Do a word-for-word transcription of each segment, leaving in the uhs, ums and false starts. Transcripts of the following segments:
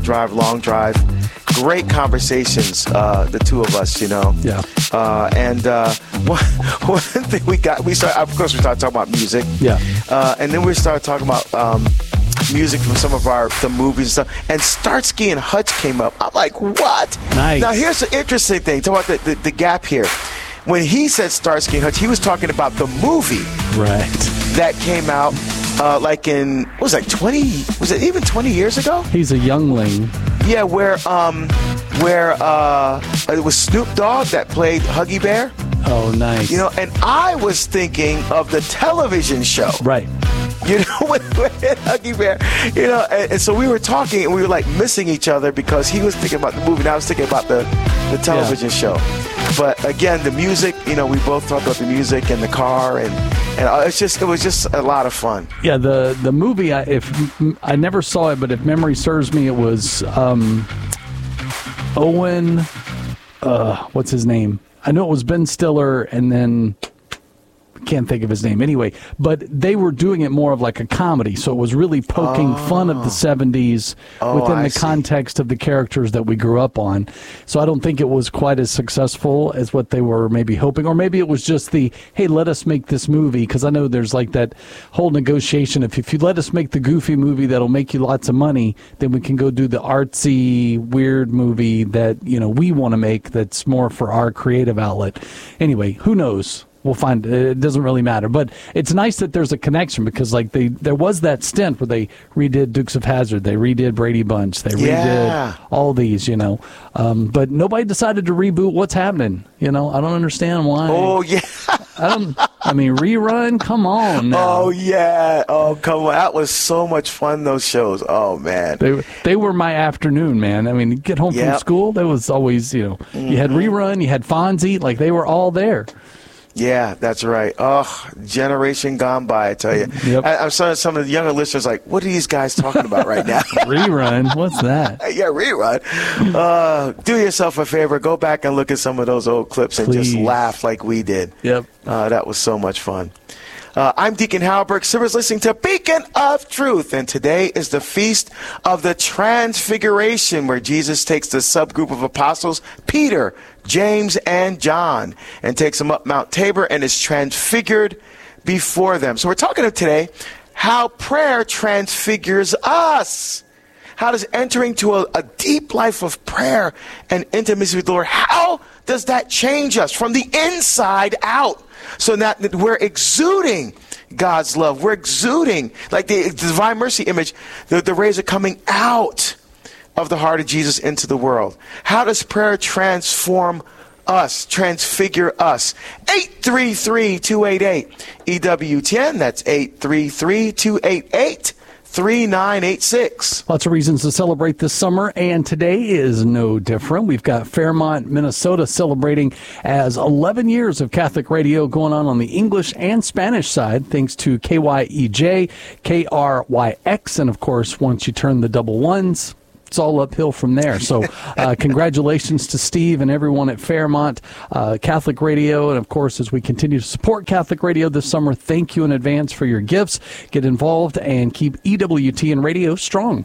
drive, long drive. Great conversations, uh, the two of us, you know. Yeah. Uh, and uh, one, one thing we got, we started, of course, we started talking about music. Yeah. Uh, and then we started talking about um, music from some of our the movies and stuff. And Starsky and Hutch came up. I'm like, what? Nice. Now, here's the interesting thing. Talk about the, the, the gap here. When he said Starsky and Hutch, he was talking about the movie Right. that came out uh, like in, what was it, twenty, was it even twenty years ago? He's a youngling. Yeah, where um, where uh, it was Snoop Dogg that played Huggy Bear. Oh, nice. You know, and I was thinking of the television show. Right. You know, with, with Huggy Bear. You know, and, and so we were talking, and we were like missing each other because he was thinking about the movie, and I was thinking about the, the television yeah. show. But again, the music. You know, we both talked about the music and the car, and and it's just it was just a lot of fun. Yeah, the the movie. I, if I never saw it, but if memory serves me, it was um, Owen. Uh, what's his name? I know it was Ben Stiller, and then can't think of his name anyway, but they were doing it more of like a comedy, so it was really poking oh. fun of the seventies oh, within I the see. context of the characters that we grew up on. So I don't think it was quite as successful as what they were maybe hoping, or maybe it was just the, hey, let us make this movie, because I know there's like that whole negotiation. If, if you let us make the goofy movie that'll make you lots of money, then we can go do the artsy, weird movie that, you know, we want to make that's more for our creative outlet. Anyway, who knows? We'll find. It doesn't really matter, but it's nice that there's a connection, because like they there was that stint where they redid Dukes of Hazzard, they redid Brady Bunch, they redid Yeah. all these, you know, um, but nobody decided to reboot What's Happening. You know, I don't understand why. Oh yeah. I don't. I mean, rerun. Come on now. Oh yeah. Oh come on. That was so much fun. Those shows. Oh man. They they were my afternoon, man. I mean, you get home Yep. from school, there was always, you know, mm-hmm. you had rerun, you had Fonzie, like they were all there. Yeah, that's right. Oh, generation gone by, I tell you. Yep. I, I'm sorry, some of the younger listeners like, what are these guys talking about right now? Rerun? What's that? Yeah, rerun. Uh, do yourself a favor. Go back and look at some of those old clips and Please. just laugh like we did. Yep. Uh, that was so much fun. Uh, I'm Deacon Halberg. Silver's listening to Beacon of Truth, and today is the Feast of the Transfiguration, where Jesus takes the subgroup of apostles, Peter, James, and John, and takes them up Mount Tabor and is transfigured before them. So we're talking today how prayer transfigures us. How does entering to a, a deep life of prayer and intimacy with the Lord, how does that change us from the inside out? So that we're exuding God's love. We're exuding, like the Divine Mercy image, the, the rays are coming out of the heart of Jesus into the world. How does prayer transform us, transfigure us? eight three three, two eight eight, E W T N. That's eight three three, two eight eight, three nine eight six. Lots of reasons to celebrate this summer, and today is no different. We've got Fairmont, Minnesota celebrating as eleven years of Catholic radio going on on the English and Spanish side, thanks to K Y E J, K R Y X, and of course, once you turn the double ones, it's all uphill from there. So uh, congratulations to Steve and everyone at Fairmont uh, Catholic Radio. And, of course, as we continue to support Catholic Radio this summer, thank you in advance for your gifts. Get involved and keep E W T N Radio strong.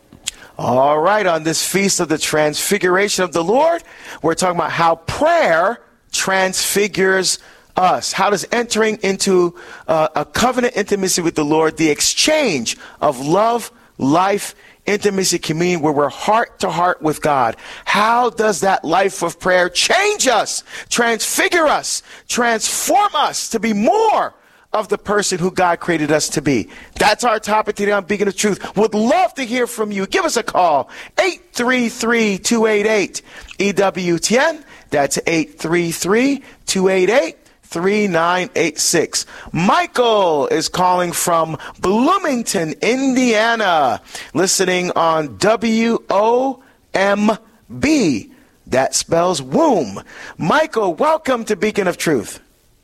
All right, on this Feast of the Transfiguration of the Lord, we're talking about how prayer transfigures us. How does entering into uh, a covenant intimacy with the Lord, the exchange of love, life, intimacy, communion, where we're heart to heart with God, how does that life of prayer change us, transfigure us, transform us to be more of the person who God created us to be? That's our topic today on Beacon of Truth. Would love to hear from you. Give us a call, eight three three, two eight eight, E W T N. That's eight three three, two eight eight, three nine eight six. Michael is calling from Bloomington, Indiana, listening on W O M B. That spells womb. Michael, welcome to Beacon of Truth.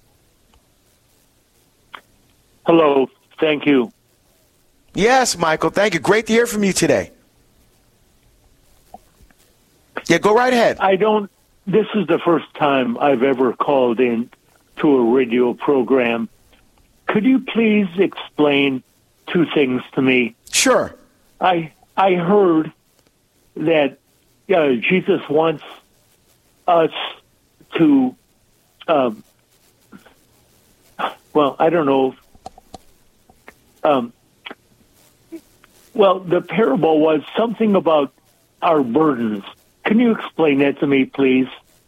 Hello. Thank you. Yes, Michael. Thank you. Great to hear from you today. Yeah, go right ahead. I don't, this is the first time I've ever called in to a radio program. Could you please explain two things to me? Sure. I I heard that uh, Jesus wants us to, um, well, I don't know. Um, well, the parable was something about our burdens. Can you explain that to me, please?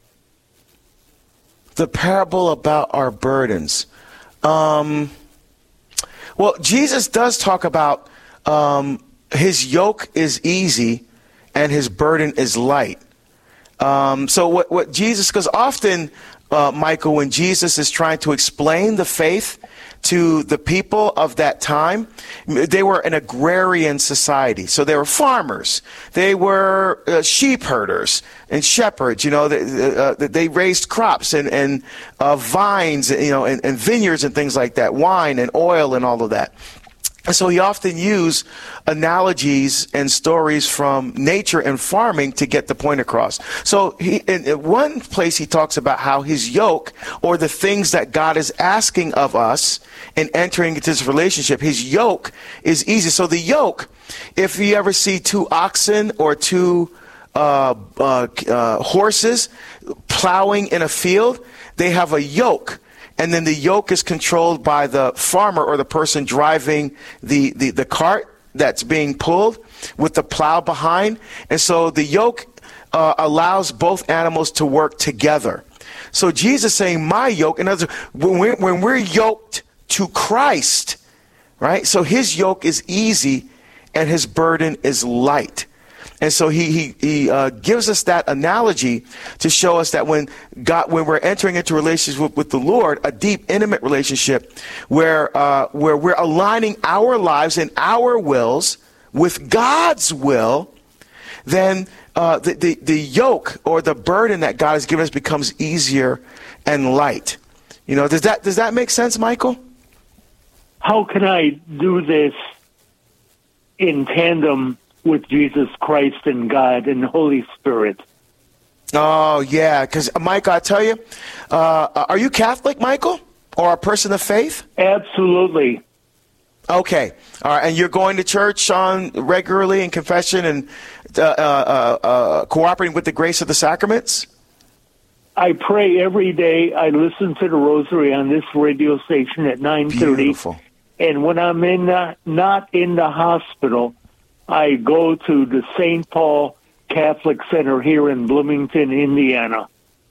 The parable about our burdens. Um, well, Jesus does talk about um, his yoke is easy and his burden is light. Um, so what, what Jesus, because often, uh, Michael, when Jesus is trying to explain the faith to the people of that time, they were an agrarian society. So they were farmers. They were uh, sheep herders and shepherds. You know, they, uh, they raised crops and, and uh, vines, you know, and, and vineyards and things like that, wine and oil and all of that. And so he often used analogies and stories from nature and farming to get the point across. So he, in, in one place he talks about how his yoke, or the things that God is asking of us in entering into this relationship, his yoke is easy. So the yoke, if you ever see two oxen or two uh, uh, uh, horses plowing in a field, they have a yoke. And then the yoke is controlled by the farmer or the person driving the, the, the cart that's being pulled with the plow behind. And so the yoke uh, allows both animals to work together. So Jesus saying, my yoke, in other words, when we're, when we're yoked to Christ, right? So his yoke is easy and his burden is light. And so he he, he uh, gives us that analogy to show us that when God, when we're entering into relationship with, with the Lord, a deep, intimate relationship, where uh, where we're aligning our lives and our wills with God's will, then uh, the, the the yoke or the burden that God has given us becomes easier and light. You know, does that does that make sense, Michael? How can I do this in tandem with Jesus Christ and God and the Holy Spirit? Oh, yeah, because, Michael, I tell you, uh, are you Catholic, Michael, or a person of faith? Absolutely. Okay. All right. And you're going to church on regularly in confession and uh, uh, uh, cooperating with the grace of the sacraments? I pray every day. I listen to the rosary on this radio station at nine thirty. Beautiful. And when I'm in the, not in the hospital, I go to the Saint Paul Catholic Center here in Bloomington, Indiana.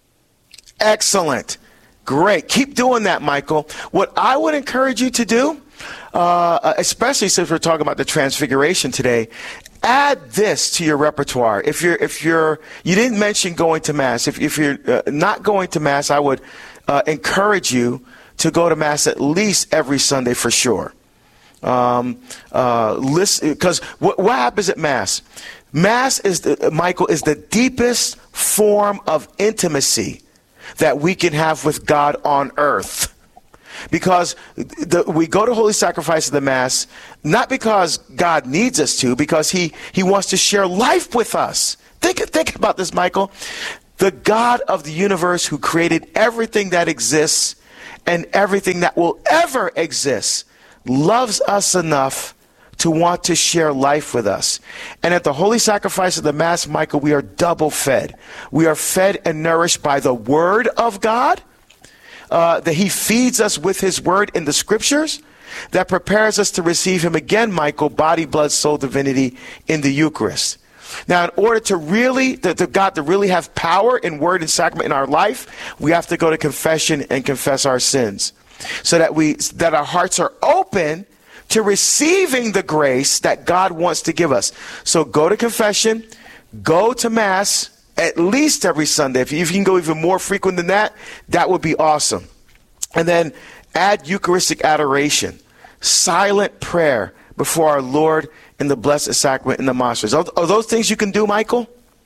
Excellent. Great. Keep doing that, Michael. What I would encourage you to do, uh, especially since we're talking about the Transfiguration today, add this to your repertoire. If you're, if you're, you didn't mention going to Mass. If, if you're uh, not going to Mass, I would uh, encourage you to go to Mass at least every Sunday for sure. Um, uh, listen, because what, what happens at Mass? Mass is the, Michael, is the deepest form of intimacy that we can have with God on earth. Because the, we go to Holy Sacrifice of the Mass, not because God needs us to, because he, he wants to share life with us. Think, think about this, Michael. The God of the universe who created everything that exists and everything that will ever exist loves us enough to want to share life with us. And at the Holy Sacrifice of the Mass, Michael, we are double fed. We are fed and nourished by the Word of God, uh, that he feeds us with his Word in the Scriptures, that prepares us to receive him again, Michael, body, blood, soul, divinity in the Eucharist. Now, in order to really, to, to God to really have power in Word and Sacrament in our life, we have to go to confession and confess our sins, so that we that our hearts are open to receiving the grace that God wants to give us. So go to confession, go to Mass at least every Sunday. If you, if you can go even more frequent than that, that would be awesome. And then add Eucharistic adoration, silent prayer before our Lord in the Blessed Sacrament in the monasteries. Are, are those things you can do, Michael?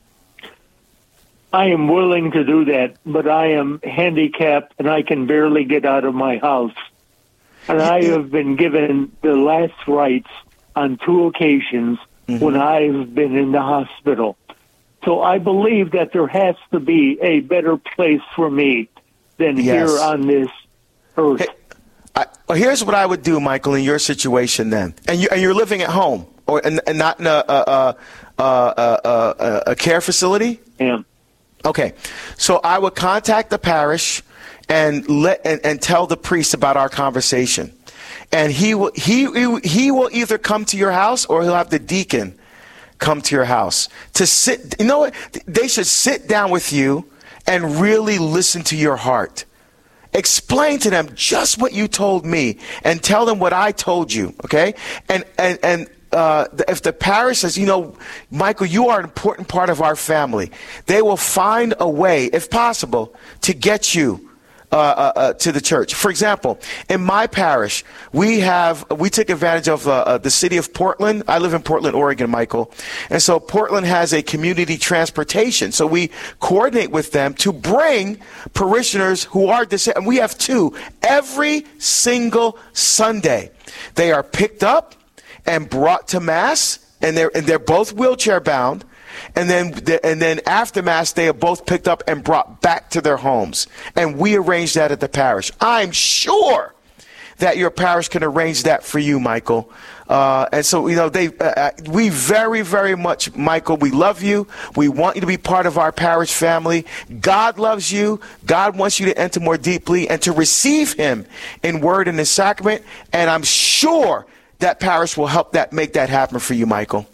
I am willing to do that, but I am handicapped and I can barely get out of my house. And I have been given the last rites on two occasions mm-hmm. when I've been in the hospital. So I believe that there has to be a better place for me than yes. here on this earth. Hey, I, well, here's what I would do, Michael, in your situation then. And, you, and you're living at home, or and, and not in a, a, uh, uh, uh, a care facility? Yeah. Okay. So I would contact the parish and let and, and tell the priest about our conversation. And he will he he will either come to your house or he'll have the deacon come to your house to sit. You know what? They should sit down with you and really listen to your heart. Explain to them just what you told me and tell them what I told you, okay? And and and uh, if the parish says, you know, Michael, you are an important part of our family, they will find a way, if possible, to get you Uh, uh, uh, to the church. For example, in my parish, we have we took advantage of uh, uh, the city of Portland. I live in Portland, Oregon, Michael, and so Portland has a community transportation. So we coordinate with them to bring parishioners who are disabled. And we have two every single Sunday. They are picked up and brought to Mass, and they're and they're both wheelchair bound. And then, and then after Mass, they are both picked up and brought back to their homes. And we arrange that at the parish. I'm sure that your parish can arrange that for you, Michael. Uh, and so, you know, they, uh, we very, very much, Michael, we love you. We want you to be part of our parish family. God loves you. God wants you to enter more deeply and to receive him in word and in sacrament. And I'm sure that parish will help that make that happen for you, Michael.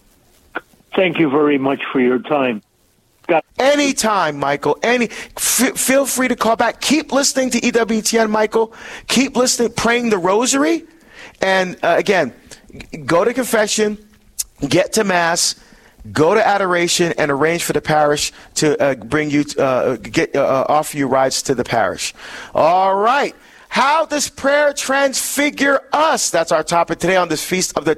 Thank you very much for your time. God. Anytime, Michael. Any, f- feel free to call back. Keep listening to E W T N, Michael. Keep listening, praying the rosary. And uh, again, go to confession, get to Mass, go to adoration, and arrange for the parish to uh, bring you, uh, get uh, offer you rides to the parish. All right. How does prayer transfigure us? That's our topic today on this Feast of the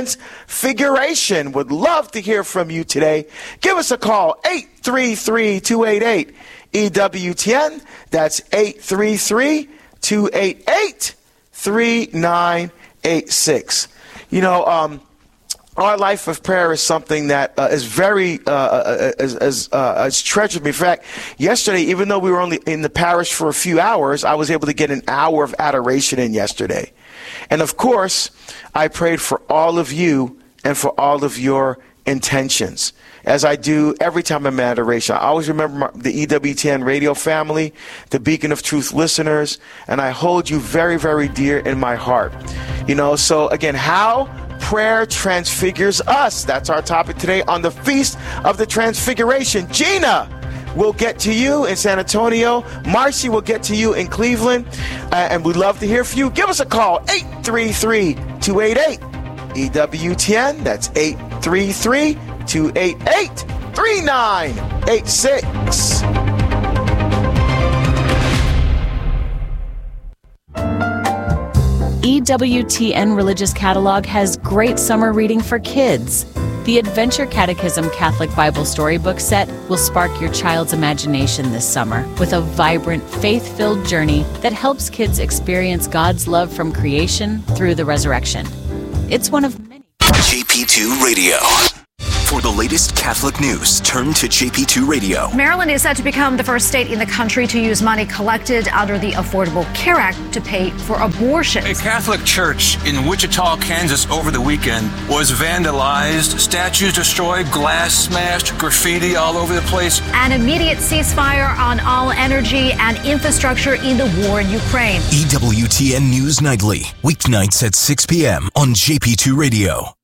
Transfiguration. Would love to hear from you today. Give us a call, eight three three, two eight eight, E W T N. That's eight three three, two eight eight, three nine eight six. You know, um, our life of prayer is something that uh, is very, uh, as, as, uh, as treasured me. In fact, yesterday, even though we were only in the parish for a few hours, I was able to get an hour of adoration in yesterday. And of course, I prayed for all of you and for all of your intentions, as I do every time I'm in adoration. I always remember my, the E W T N radio family, the Beacon of Truth listeners, and I hold you very, very dear in my heart. You know, so again, how prayer transfigures us. That's our topic today on the Feast of the Transfiguration. Gina will get to you in San Antonio. Marcy will get to you in Cleveland. Uh, and we'd love to hear from you. Give us a call, eight three three, two eight eight, E W T N. That's eight three three, two eight eight, three nine eight six. E W T N Religious Catalog has great summer reading for kids. The Adventure Catechism Catholic Bible Storybook Set will spark your child's imagination this summer with a vibrant, faith-filled journey that helps kids experience God's love from creation through the resurrection. It's one of many. J P two Radio. For the latest Catholic news, turn to J P two Radio. Maryland is set to become the first state in the country to use money collected under the Affordable Care Act to pay for abortions. A Catholic church in Wichita, Kansas over the weekend was vandalized, statues destroyed, glass smashed, graffiti all over the place. An immediate ceasefire on all energy and infrastructure in the war in Ukraine. E W T N News Nightly, weeknights at six p.m. on J P two Radio.